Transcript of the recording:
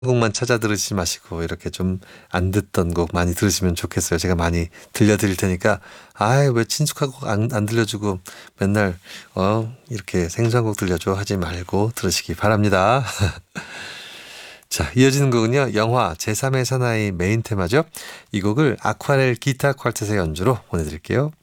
곡만 찾아 들으시지 마시고 이렇게 좀 안 듣던 곡 많이 들으시면 좋겠어요. 제가 많이 들려드릴 테니까 아이 왜 친숙한 곡 안 들려주고 맨날 이렇게 생소한 곡 들려줘 하지 말고 들으시기 바랍니다. 자, 이어지는 곡은요. 영화 제3의 사나이 메인 테마죠. 이 곡을 아쿠아렐 기타 퀄텟의 연주로 보내드릴게요.